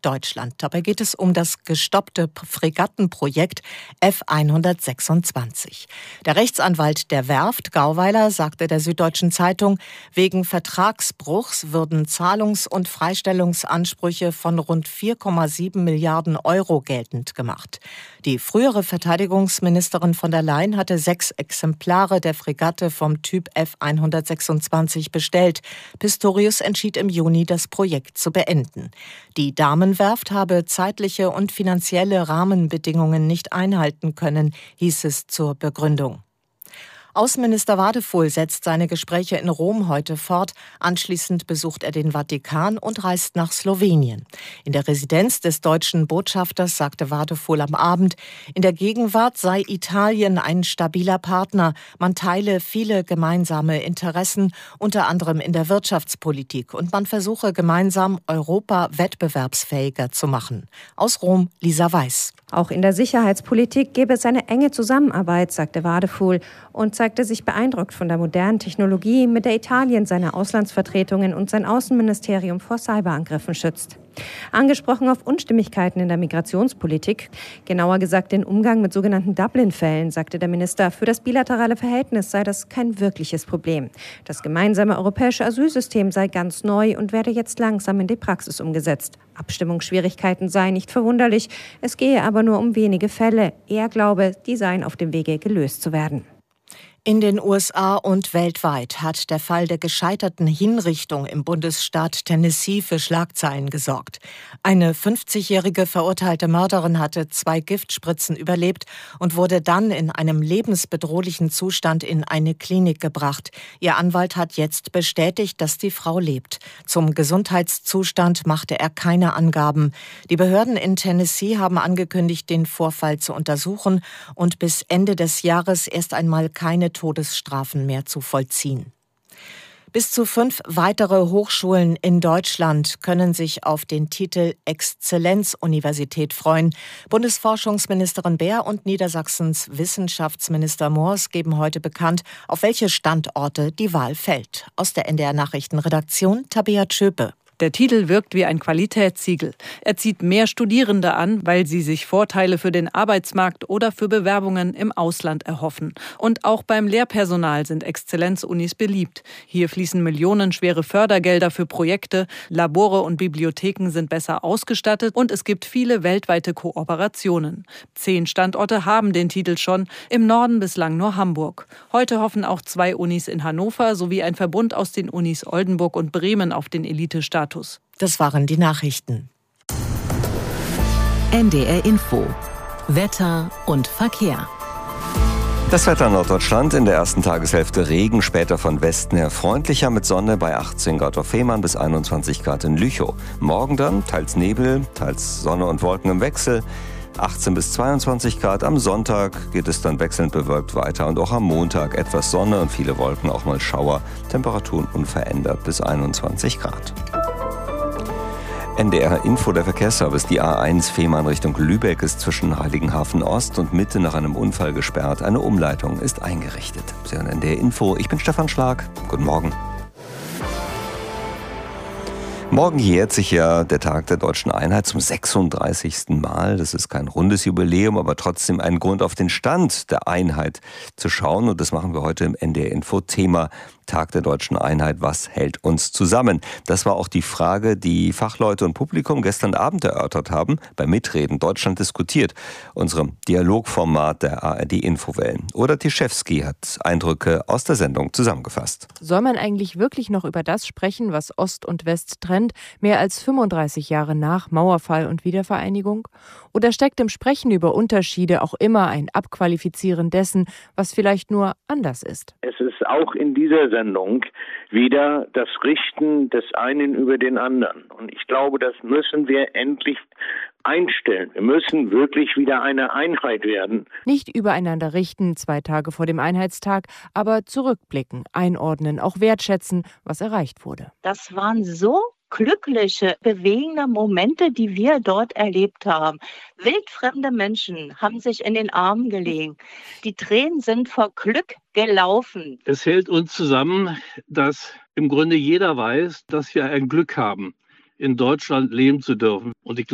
Deutschland. Dabei geht es um das gestoppte Fregattenprojekt F126. Der Rechtsanwalt der Werft, Gauweiler, sagte der Süddeutschen Zeitung, wegen Vertragsbruchs würden Zahlungs- und Freistellungsansprüche von rund 4,7 Milliarden Euro geltend gemacht. Die frühere Verteidigungsministerin von der Leyen hatte 6 Exemplare der Fregatte vom Typ F126 bestellt. Pistorius entschied im Juni, das Projekt zu beenden. Die Damenwerft habe zeitliche und finanzielle Rahmenbedingungen nicht einhalten können, hieß es zur Begründung. Außenminister Wadephul setzt seine Gespräche in Rom heute fort. Anschließend besucht er den Vatikan und reist nach Slowenien. In der Residenz des deutschen Botschafters sagte Wadephul am Abend, in der Gegenwart sei Italien ein stabiler Partner. Man teile viele gemeinsame Interessen, unter anderem in der Wirtschaftspolitik. Und man versuche gemeinsam Europa wettbewerbsfähiger zu machen. Aus Rom, Lisa Weiß. Auch in der Sicherheitspolitik gäbe es eine enge Zusammenarbeit, sagte Wadephul und zeigte sich beeindruckt von der modernen Technologie, mit der Italien seine Auslandsvertretungen und sein Außenministerium vor Cyberangriffen schützt. Angesprochen auf Unstimmigkeiten in der Migrationspolitik, genauer gesagt den Umgang mit sogenannten Dublin-Fällen, sagte der Minister, für das bilaterale Verhältnis sei das kein wirkliches Problem. Das gemeinsame europäische Asylsystem sei ganz neu und werde jetzt langsam in die Praxis umgesetzt. Abstimmungsschwierigkeiten seien nicht verwunderlich, es gehe aber nur um wenige Fälle. Er glaube, die seien auf dem Wege, gelöst zu werden. In den USA und weltweit hat der Fall der gescheiterten Hinrichtung im Bundesstaat Tennessee für Schlagzeilen gesorgt. Eine 50-jährige verurteilte Mörderin hatte 2 Giftspritzen überlebt und wurde dann in einem lebensbedrohlichen Zustand in eine Klinik gebracht. Ihr Anwalt hat jetzt bestätigt, dass die Frau lebt. Zum Gesundheitszustand machte er keine Angaben. Die Behörden in Tennessee haben angekündigt, den Vorfall zu untersuchen und bis Ende des Jahres erst einmal keine Todesstrafen mehr zu vollziehen. Bis zu 5 weitere Hochschulen in Deutschland können sich auf den Titel Exzellenzuniversität freuen. Bundesforschungsministerin Baer und Niedersachsens Wissenschaftsminister Moors geben heute bekannt, auf welche Standorte die Wahl fällt. Aus der NDR Nachrichtenredaktion Tabea Tschöpe. Der Titel wirkt wie ein Qualitätssiegel. Er zieht mehr Studierende an, weil sie sich Vorteile für den Arbeitsmarkt oder für Bewerbungen im Ausland erhoffen. Und auch beim Lehrpersonal sind Exzellenzunis beliebt. Hier fließen millionenschwere Fördergelder für Projekte, Labore und Bibliotheken sind besser ausgestattet und es gibt viele weltweite Kooperationen. 10 Standorte haben den Titel schon, im Norden bislang nur Hamburg. Heute hoffen auch 2 Unis in Hannover sowie ein Verbund aus den Unis Oldenburg und Bremen auf den Elitestatus. Das waren die Nachrichten. NDR Info. Wetter und Verkehr. Das Wetter in Norddeutschland in der ersten Tageshälfte Regen, später von Westen her freundlicher mit Sonne bei 18 Grad auf Fehmarn bis 21 Grad in Lüchow. Morgen dann teils Nebel, teils Sonne und Wolken im Wechsel. 18 bis 22 Grad. Am Sonntag geht es dann wechselnd bewölkt weiter und auch am Montag etwas Sonne und viele Wolken, auch mal Schauer. Temperaturen unverändert bis 21 Grad. NDR Info, der Verkehrsservice. Die A1 Fehmarn Richtung Lübeck ist zwischen Heiligenhafen Ost und Mitte nach einem Unfall gesperrt. Eine Umleitung ist eingerichtet. Sie hören NDR Info. Ich bin Stefan Schlag. Guten Morgen. Morgen jährt sich ja der Tag der Deutschen Einheit zum 36. Mal. Das ist kein rundes Jubiläum, aber trotzdem ein Grund, auf den Stand der Einheit zu schauen. Und das machen wir heute im NDR Info. Thema Tag der Deutschen Einheit. Was hält uns zusammen? Das war auch die Frage, die Fachleute und Publikum gestern Abend erörtert haben. Beim Mitreden Deutschland diskutiert, unserem Dialogformat der ARD Infowellen. Oder Tischewski hat Eindrücke aus der Sendung zusammengefasst. Soll man eigentlich wirklich noch über das sprechen, was Ost und West trennt, mehr als 35 Jahre nach Mauerfall und Wiedervereinigung? Oder steckt im Sprechen über Unterschiede auch immer ein Abqualifizieren dessen, was vielleicht nur anders ist? Es ist auch in dieser Sendung wieder das Richten des einen über den anderen. Und ich glaube, das müssen wir endlich einstellen. Wir müssen wirklich wieder eine Einheit werden. Nicht übereinander richten, 2 Tage vor dem Einheitstag, aber zurückblicken, einordnen, auch wertschätzen, was erreicht wurde. Das waren so glückliche, bewegende Momente, die wir dort erlebt haben. Wildfremde Menschen haben sich in den Armen gelegen. Die Tränen sind vor Glück gelaufen. Es hält uns zusammen, dass im Grunde jeder weiß, dass wir ein Glück haben, in Deutschland leben zu dürfen. Und ich